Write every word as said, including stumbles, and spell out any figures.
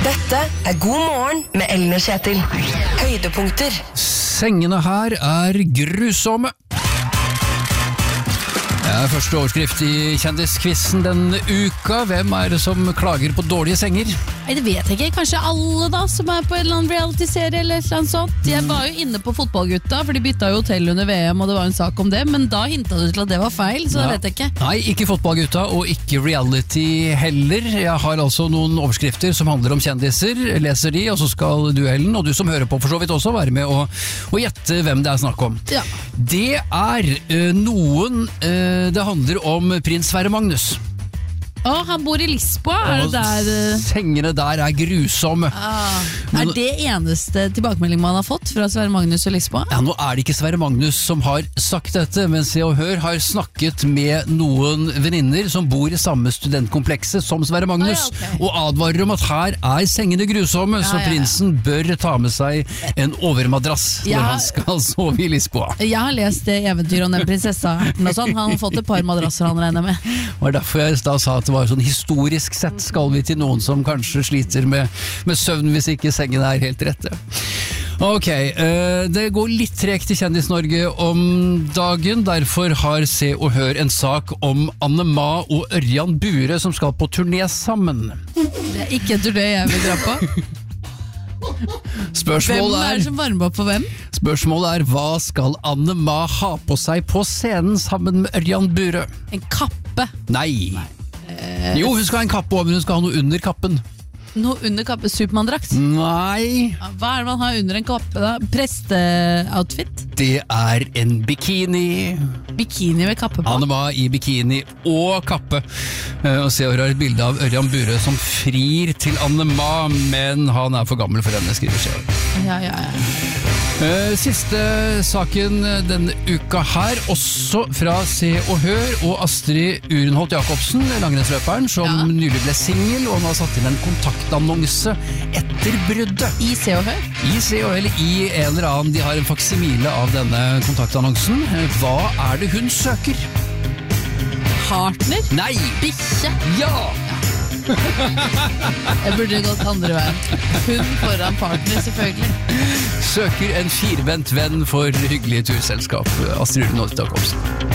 Dette er God morgen med Ellen og Kjetil. Høydepunkter. Sengene her er grusomme. Det er første overskrift i kjendiskvissen denne uka. Hvem er det som klager på dårlige senger? Nei, det vet jeg ikke. Kanskje alle da, som er på en eller annen reality-serie eller et eller annet sånt. Jeg var jo inne på fotballgutta, for de bytta jo hotell under V M, og det var en sak om det, men da hintet du til at det var feil, så Ja. det vet jeg ikke. Nei, ikke fotballgutta, og ikke reality heller. Jeg har altså noen overskrifter som handler om kjendiser. Jeg leser de, og så skal du, Ellen, og du som hører på for så vidt også, være med og, og gjette hvem det er snakk om. Ja. Det er uh, noen uh, Det handler om prins Sverre Magnus. Å, han bor i Lisboa, er det der... uh, Sengene der er grusomme. Ah, er det eneste tilbakemelding man har fått fra Sverre Magnus og Lisboa? Ja, nå er det ikke Sverre Magnus som har sagt dette, men Se og Hør har snakket med noen venninner som bor i samme studentkomplekset som Sverre Magnus, Ah, ja, ok. og advarer om at her er sengene grusomme, Ja, så ja, ja. prinsen bør ta med seg en overmadrass Ja. når han skal sove i Lisboa. Jeg har lest det eventyret om den prinsessa-erten og sånn. Han har fått et par madrasser, han regner med. Det var derfor jeg da sa at det var sånn historisk sett skal vi til noen som kanskje sliter med, med søvn hvis ikke sengen er helt rette. Ok, eh, det går litt tregt i Kjendis-Norge om dagen, derfor har Se og Hør en sak om Anne Ma og Ørjan Bure som skal på turné sammen. Det er ikke en turné jeg vil dra på. Hvem Spørsmålet er det er, som varmer opp for hvem? spørsmålet er hva skal Anne Ma ha på seg på scenen sammen med Ørjan Bure? En kappe. Nei. Jo, hun skal ha en kappe over, men hun skal ha noe under kappen. Noe under kappe, Supermann-drakt. Nei, Hva er det man har under en kappe da? Preste-outfit? det er en bikini. Bikini med kappe på? Anne Ma i bikini og kappe. Eh, Og Se og Hør har et bilde av Ørjan Bure som frir til Anne Ma, men han er for gammel for henne, skriver Se og Hør. Ja, ja, ja. Eh, Siste saken denne uka her, også fra Se og Hør, og Astrid Urenholt Jacobsen, langrennsløperen, som Ja. nylig ble singel, og nå har satt inn en kontaktannonse etter bruddet. I Se og Hør? I Se og Hør, eller i en eller annen, de har en faksimile av denne kontaktannonsen. Eh, Hva er det hun søker? Partner? Nei! Bikkje? Ja! Jeg burde gått andre veien. Hun foran partner, selvfølgelig. Søker en firbent venn for hyggelig turselskap. Astrid Urenholt Jacobsen.